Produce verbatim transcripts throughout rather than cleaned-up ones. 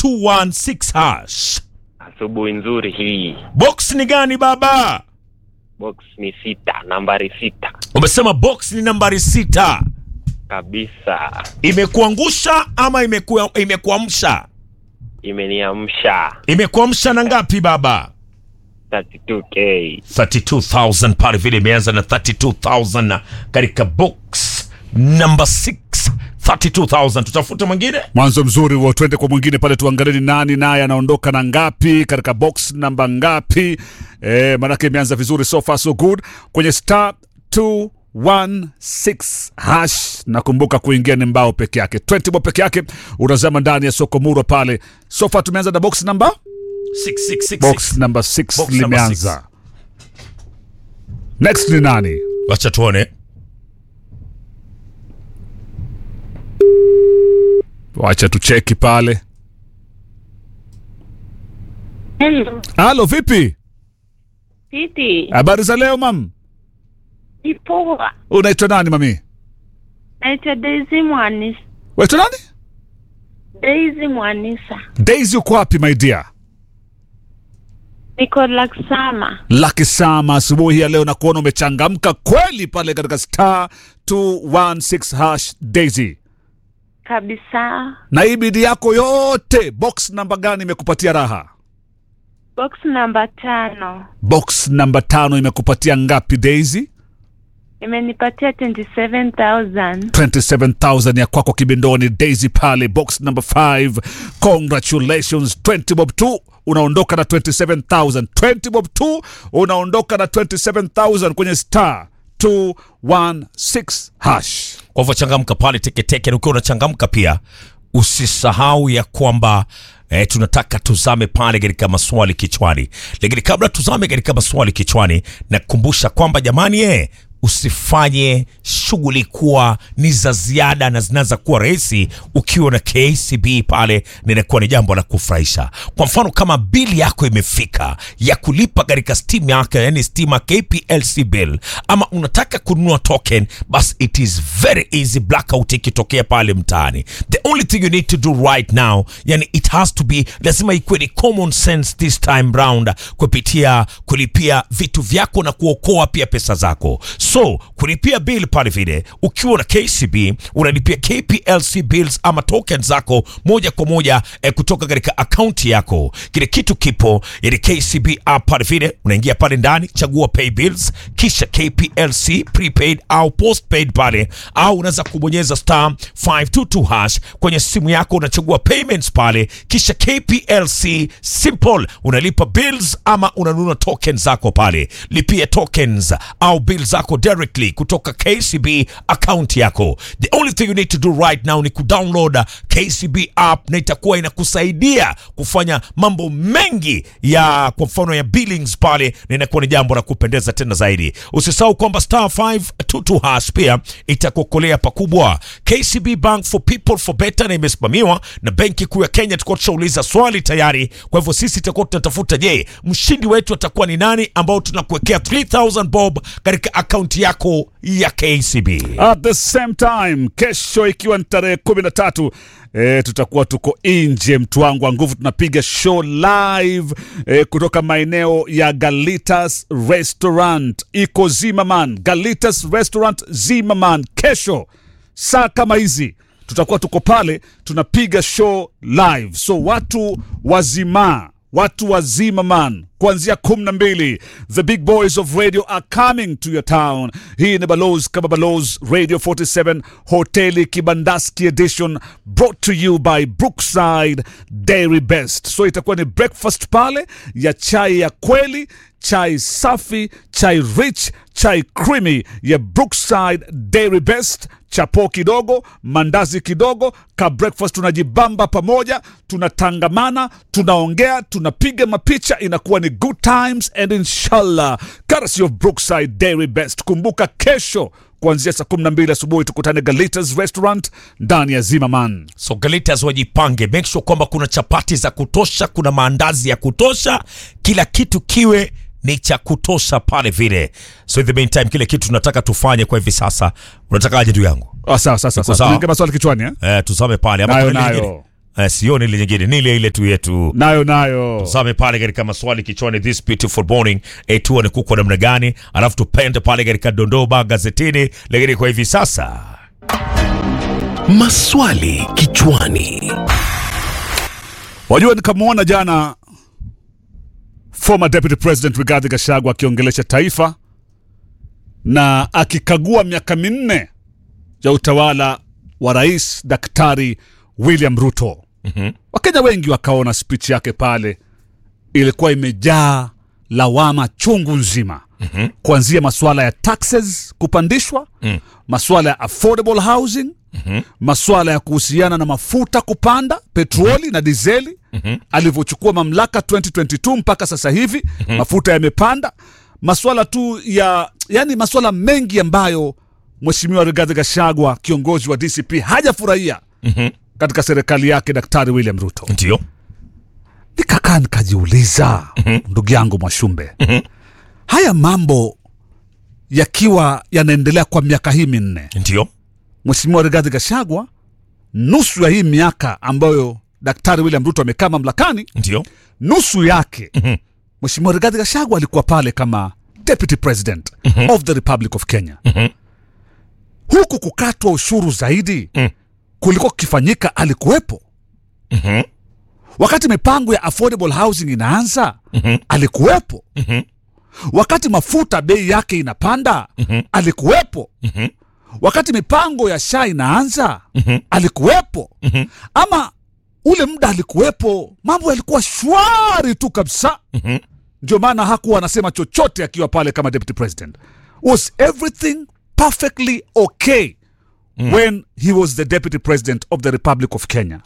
two one six hash. Asubuhi nzuri hii. Box ni gani baba? Box ni sita, nambari sita. Umesema box ni nambari sita. Kabisa. Imekuangusha ama imekuwa imekuamsha? Imeniamsha. Imekuamsha na ngapi baba? thirty-two K. thirty-two thousand pale vile imeanza na thirty-two thousand katika box number six. thirty-two thousand. Tutafuta mwingine? Mwanzo mzuri huo, twende kwa mwingine pale tuangalie ni nani naye anaondoka na ngapi katika box namba ngapi. Eh, manake imeanza vizuri, so far so good. Kwenye star two one six hash, nakumbuka kuingia ni mbao peke yake, twenty bob peke yake, unazama ndani ya soko muro pale. So far tumeanza na box number six six six. Box number six limeanza. Next ni nani? Wacha tuone. Wacha tucheki pale. Hello. Halo, vipi? Titi. Habari za leo mam? Ipoa. Unaitwa nani mami? Naitwa Daisy Mwanisa. Waitwa nani? Daisy Mwanisa. Daisy, uko wapi my dear? Niko Laksama. Lakisama, asubuhi ya leo na kuona umechangamka kweli pale katika star two one six hash Daisy. Kabisa. Na hii bidii yako yote, box namba gani imekupatia raha? Box namba tano. Box namba tano imekupatia ngapi Daisy? Imenipatia twenty-seven thousand. twenty-seven thousand ya kwako kibindoni Daisy pale. Box number five, congratulations. twenty bob two unaondoka na twenty-seven thousand. twenty bob two unaondoka na twenty-seven thousand kwenye star two one six hash. Kwa hivyo changamka pale teke teke, na ukiwa unachangamka pia usisahau ya kwamba eh, tunataka tuzame pale katika maswali kichwani. Lakini kabla tuzame katika maswali kichwani, nakukumbusha kwamba jamani eh usifanye shughuli kuwa ni za ziada na zinaza kuwa rahisi ukiwa na K C B pale, ninakuwa ni jambo la kufurahisha. Kwa mfano kama bili yako imefika ya kulipa katika Steam yako, yani Steam K P L C bill, ama unataka kununua token, bas it is very easy. Blackout ikitokea pale mtaani, the only thing you need to do right now, yani it has to be, lazima ikuwe ni common sense this time round, kupitia kulipia vitu vyako na kuokoa pia pesa zako. So, kulipia bill pale vile, ukiwa na K C B, unalipia K P L C bills ama tokens zako moja kwa moja eh, kutoka katika account yako. Kile kitu kipo, ili K C B app pale vile, unaingia pale ndani, chagua pay bills, kisha K P L C prepaid au postpaid pale, au unaweza kubonyeza star five two two hash kwenye simu yako, unachagua payments pale, kisha K P L C simple, unalipa bills ama unanunua tokens zako pale. Lipia tokens au bills zako directly kutoka K C B account yako. The only thing you need to do right now ni kudownload K C B app, na itakuwa inakusaidia kufanya mambo mengi ya kwa mfano ya billings pale, na inakuwa ni jambo la kupendeza tena zaidi. Usisahau kwamba star five two two hash pia itakuokolea pakubwa. K C B Bank for people for better, na imesimamiwa na Benki Kuu ya Kenya. Tuko tushauliza swali tayari, kwa hivyo sisi tutakuwa tunatafuta, je, mshindi wetu atakuwa ni nani, ambao tunakuwekea three thousand bob katika account yako ya K C B. At the same time, kesho ikiwa ni tarehe kumi na tatu, E, tutakuwa tuko nje mtu wangu wa nguvu, tunapiga show live e, kutoka maeneo ya Galitas Restaurant iko Zimmerman. Galitas Restaurant Zimmerman, kesho saa kama hizi tutakuwa tuko pale tunapiga show live. So watu wazima, watu wazima man, kuanzia kumi na mbili, the big boys of radio are coming to your town. Hii ni Balozi kama Balozi Radio forty-seven Hoteli Kibandaski edition, brought to you by Brookside Dairy Best. So itakuwa ni breakfast pale ya chai ya kweli, chai safi, chai rich, chai creamy ya Brookside Dairy Best, chapo kidogo, mandazi kidogo, ka breakfast tunajibamba pamoja, tunatangamana, tunaongea, tunapiga mapicha, inakuwa ni good times and inshallah courtesy of Brookside Dairy Best. Kumbuka kesho kuanzia saa kumi na mbili asubuhi tukutane Galitas Restaurant ndani ya Zimmerman. So Galitas wajipange, make sure kwamba kuna chapati za kutosha, kuna maandazi ya kutosha, kila kitu kiwe ni cha kutosha pale vile. So in the meantime, kile kitu tunataka tufanye kwa hivi sasa, unataka aje ndugu yangu? Ah, sawa sasa sasa. Ninge maswali kichwani eh? Eh, tuzame pale ama nayo nayo. Eh, sioni ile nyingine, ni ile ile tu yetu. Nayo nayo. Zame pale katika maswali kichwani this beautiful morning. Eh, tuone kuko namna gani, alafu tupende pale katika dondoo magazetini. Lakini kwa hivi sasa Maswali kichwani. Wajua nikamwona jana former deputy president Rigathi Gachagua akiongelesha taifa na akikagua miaka minne ya utawala wa Rais Daktari William Ruto. Mhm. Wakenya wengi wakaona speech yake pale ilikuwa imejaa lawama chungu nzima. Mhm. Kuanzia masuala ya taxes kupandishwa, Mm. masuala ya affordable housing, Mhm. masuala ya kuhusiana na mafuta kupanda, petroli na dizeli. Mhm. Alivyochukua mamlaka twenty twenty-two mpaka sasa hivi, mafuta yamepanda. Masuala tu ya, yani masuala mengi ambayo Mheshimiwa Rigathi Gachagua kiongozi wa D C P hajafurahia Mhm. katika serikali yake Daktari William Ruto. Ndio. Nikakaa nikajiuliza, ndugu yangu Mwashumbe, Mhm. haya mambo yakiwa yanaendelea kwa miaka hii minne, Ndio. Mheshimiwa Rigathi Gachagua nusu ya hii miaka ambayo Daktari William Ruto amekaa mamlakani, Ndio. nusu yake Mhm. Mheshimiwa Rigathi Gachagua alikuwa pale kama deputy president of the Republic of Kenya. Mhm. Huku kukatwa ushuru zaidi Mm. kuliko kifanyika alikuwepo. Mhm. Wakati mipango ya affordable housing inaanza, Mhm. alikuwepo. Mhm. Wakati mafuta bei yake inapanda, Mhm. alikuwepo. Mhm. Wakati mipango ya SHA inaanza, Mhm. alikuwepo. Mhm. Ama ule muda alikuwepo, mambo yalikuwa shwari tu kabisa. Mhm. Ndio maana hakuwa anasema chochote akiwa pale kama deputy president. Was everything perfectly okay when he was the deputy president of the Republic of Kenya?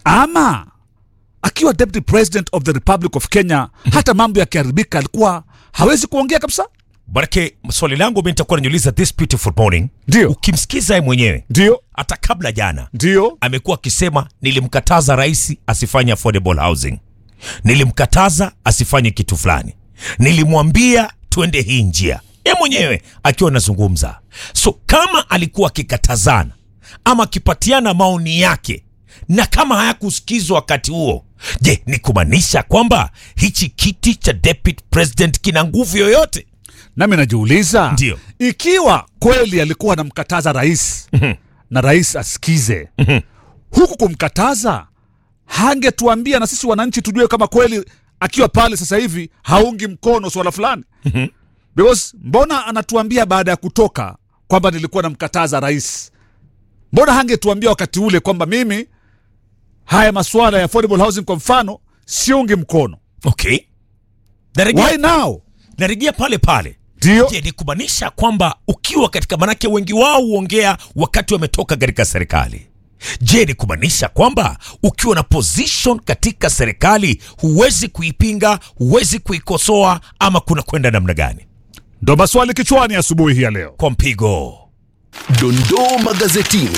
Ama akiwa deputy president of the Republic of Kenya, hata mambo yakiharibika alikuwa hawezi kuongea kabisa? Barake, swali langu mimi nitakuwa nanyuliza this beautiful morning. Ndio. Ukimsikiza yeye mwenyewe, Ndio, hata kabla jana, ndio, amekuwa akisema nilimkataza rais asifanye affordable housing, nilimkataza asifanye kitu fulani, nilimwambia twende hii njia, yeye mwenyewe akiwa anazungumza. So kama alikuwa akikatazana ama akipatiana maoni yake na kama hayakusikizwa wakati huo, je, ni kumaanisha kwamba hichi kiti cha deputy president kina nguvu yoyote? nami najiuliza, Ndio. ikiwa kweli alikuwa anamkataza rais na rais asikize, huku kumkataza hangetuambia na sisi wananchi tujue kama kweli akiwa pale sasa hivi haungi mkono swala fulani. Because mbona anatuambia baada ya kutoka kwamba nilikuwa namkataza rais? Mbona hangetuambia wakati ule kwamba mimi haya masuala ya affordable housing kwa mfano siungi mkono? Okay. Why Narejea, now? narejea pale pale. Ndio. Je, ni kumaanisha kwamba ukiwa katika, manake wengi wao huongea wakati wametoka katika serikali. Je, ni kumaanisha kwamba ukiwa na position katika serikali huwezi kuipinga, huwezi kuikosoa, ama kuna kwenda namna gani? Ndo maswali kichwani asubuhi hii ya leo. Kwa mpigo. Dondoo magazetini.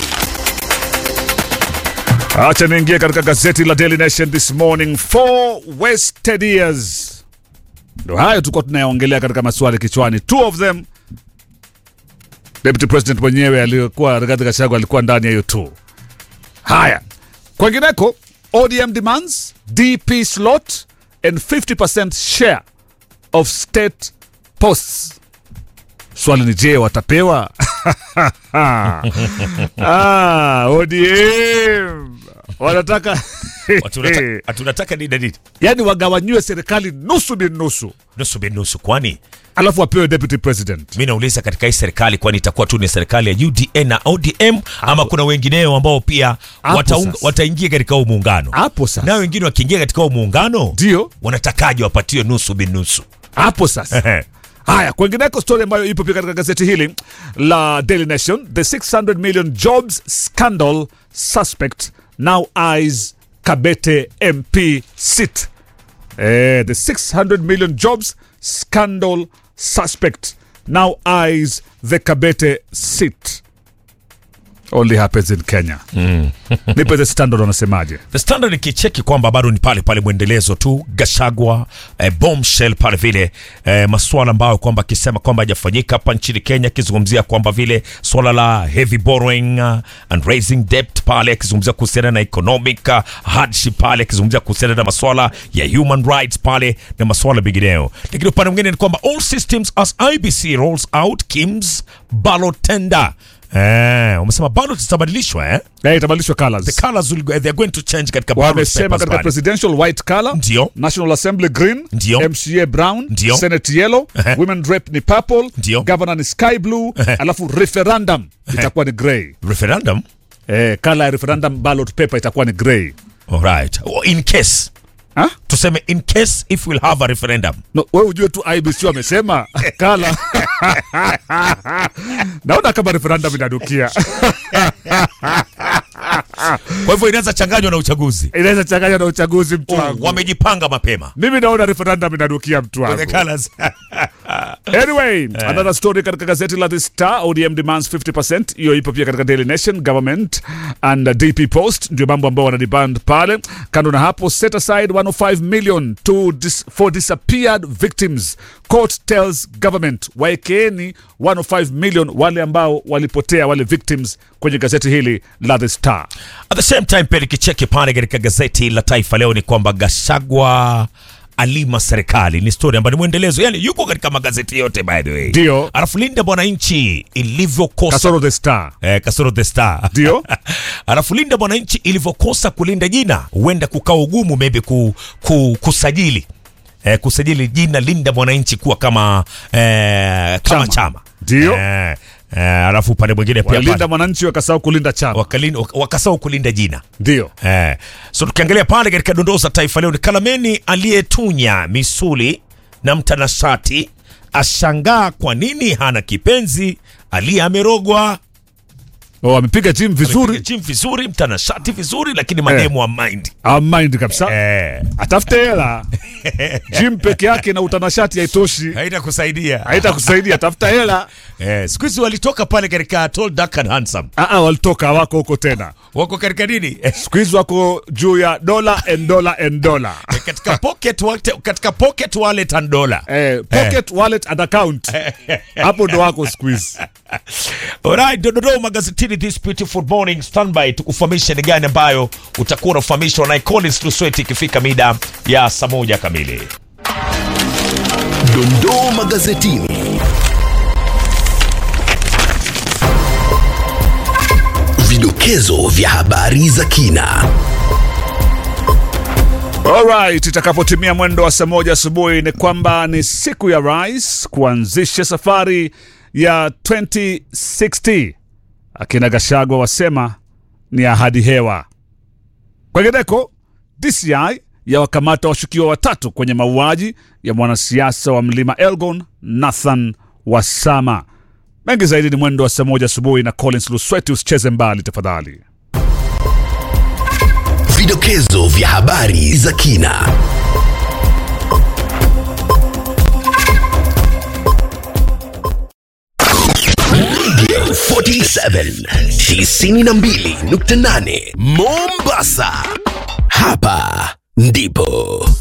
Acha niingie katika gazeti la Daily Nation this morning. Four wasted years. Ndo hayo tulikuwa tunayaongelea katika maswali kichwani. Two of them deputy president mwenyewe alikuwa, Rigathi Gachagua alikuwa ndani ya hiyo two. Haya, kwengineko, O D M demands D P slot and fifty percent share of state posts. Swali ni je, watapewa? ah, O D M wanataka Tunataka tunataka nini nini? yani wagawanywe serikali nusu bin nusu, Nusu bin nusu, kwani alafu wapewe deputy president. mimi nauliza katika hii serikali, kwani itakuwa tu ni serikali ya U D A na O D M ama kuna wengineo ambao pia Hapo wataunga, sasa. wataingia katika huu muungano? Hapo sasa. Na wengine wakiingia katika huu muungano, Ndio. wanatakaje wapatiwe nusu bin nusu? Hapo sasa. Haya, kwengineko story ambayo ipo pia katika gazeti hili la Daily Nation, the six hundred million jobs scandal suspect now eyes Kabete M P seat. Eh, the six hundred million jobs scandal suspect now eyes the Kabete seat. Only happens in Kenya. Mm. Nipe The Standard wanasemaje? The Standard ikicheki kwamba bado ni pale pale mwendelezo tu. Gachagua eh, bombshell pale vile eh, masuala ambayo kwamba akisema kwamba hajafanyika hapa nchini Kenya, akizungumzia kwamba vile swala la heavy borrowing uh, and raising debt pale, akizungumzia kuhusiana na economic uh, hardship pale, akizungumzia kuhusiana na masuala ya human rights pale na masuala mengineyo. Lakini upande mwingine ni kwamba all systems as I B C rolls out Kim's ballot tender. Eh, umesema ballot itabadilishwa eh? Eh, itabadilishwa colors. The colors will go, they're going to change katika ballot papers. Wamesema katika presidential white color, ndio. National Assembly green, ndio. M C A brown, ndio. Senate yellow, uh-huh. Women rep ni purple, ndio. Governor ni sky blue, uh-huh. Alafu referendum uh-huh. itakuwa ni grey. Referendum? Eh, color ya referendum ballot paper itakuwa ni grey. All right. In case Huh? Tuseme in case if we'll have a referendum. No, wewe ujue tu I B C wamesema kala. Naona kama referendum inadukia. Kwa hivyo inaweza changanywa na uchaguzi. Inaweza changanywa na uchaguzi mtu wangu. Oh, wamejipanga mapema. Mimi naona referendum inadukia mtu wangu. Anyway, uh, another story katika gazeti la The Star. O D M demands fifty percent. Hiyo ipo pia katika Daily Nation, Government and uh, D P Post ndio mambo ambao wanademand pale. Kando na hapo, set aside one hundred five million to dis for disappeared victims. Court tells government waekeni one hundred five million wale ambao walipotea, wale victims, kwenye gazeti hili la The Star. At the same time, pia kicheki pale katika gazeti la Taifa Leo ni kwamba Gachagua alima serikali. Ni story ambayo ni mwendelezo. Yani yuko katika magazeti yote by the way. Ndio. Alafu linda mwananchi ilivyokosa kasoro The Star. Eh, kasoro The Star. Ndio. Alafu linda mwananchi ilivyokosa kulinda jina, huenda kukaa ugumu maybe ku, ku, kusajili. Eh, kusajili jina linda mwananchi kuwa kama eh, kama chama. Ndio. Eh, Uh, alafu pale mwingine pia walinda mwananchi wakasahau kulinda chama, wakalinda wakasahau kulinda jina. Ndio. Eh, so tukiangalia pale katika dondoo za Taifa Leo ni Kalameni aliyetunya misuli na mtanashati ashangaa kwa nini hana kipenzi, aliye amerogwa. Oh, amepiga gym vizuri. Amepiga gym vizuri, mtanashati vizuri, lakini mademu wa eh. mind. A mind kabisa. Eh. Atafute hela. Gym peke yake na utanashati haitoshi. Haitakusaidia. Haitakusaidia, tafuta hela. Eh, siku hizi walitoka pale katika Tall Dark and Handsome. Ah ah, walitoka wako huko tena. Wako katika nini? Siku hizi wako juu ya dollar and dollar and dollar. Eh, katika pocket wallet, katika pocket wallet and dollar. Eh, pocket eh. wallet and account. Hapo ndo wako siku hizi. Alright, dododo magazetini this beautiful morning, standby tukufahamisha ni gani ambayo utakuwa unafahamishwa na Collins Lusweti ikifika mida ya saa moja kamili. Dondoo magazetini. Vidokezo vya habari za kina. Alright, itakapotimia mwendo wa saa moja asubuhi ni kwamba ni siku ya rais kuanzisha safari ya twenty sixty. Akina Gachagua wasema ni ahadi hewa. Kwengineko, D C I ya wakamata washukiwa watatu kwenye mauaji ya mwanasiasa wa Mlima Elgon, Nathan Wasama. Mengi zaidi ni mwendo wa saa moja asubuhi na Collins Lusweti. Usicheze mbali tafadhali. Vidokezo vya habari za kina. Radio forty-seven tisini na mbili nukta nane Mombasa. Hapa ndipo